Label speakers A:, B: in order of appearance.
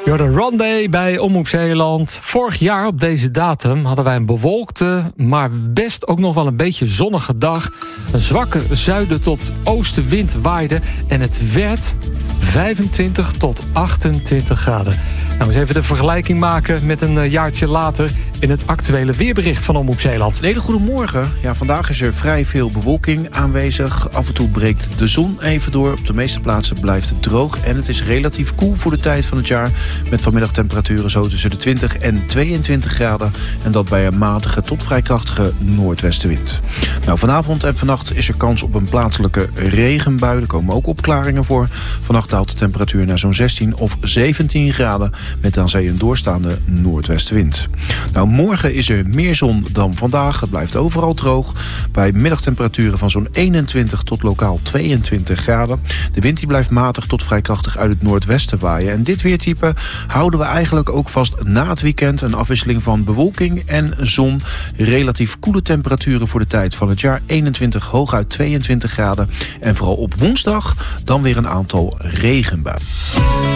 A: De Rondé bij Omroep Zeeland. Vorig jaar op deze datum hadden wij een bewolkte, maar best ook nog wel een beetje zonnige dag. Een zwakke zuiden tot oostenwind waaide en het werd 25 tot 28 graden. Nou, eens even de vergelijking maken met een jaartje later in het actuele weerbericht van Omroep Zeeland.
B: Een hele goede morgen. Ja, vandaag is er vrij veel bewolking aanwezig. Af en toe breekt de zon even door. Op de meeste plaatsen blijft het droog. En het is relatief koel voor de tijd van het jaar. Met vanmiddag temperaturen zo tussen de 20 en 22 graden. En dat bij een matige tot vrij krachtige noordwestenwind. Nou, vanavond en vannacht is er kans op een plaatselijke regenbui. Er komen ook opklaringen voor. Vannacht daalt de temperatuur naar zo'n 16 of 17 graden. Met aan zee een doorstaande noordwestenwind. Nou, morgen is er meer zon dan vandaag. Het blijft overal droog. Bij middagtemperaturen van zo'n 21 tot lokaal 22 graden. De wind die blijft matig tot vrij krachtig uit het noordwesten waaien. En dit weertype houden we eigenlijk ook vast na het weekend. Een afwisseling van bewolking en zon. Relatief koele temperaturen voor de tijd van het jaar. 21, hooguit 22 graden. En vooral op woensdag dan weer een aantal regenbuien.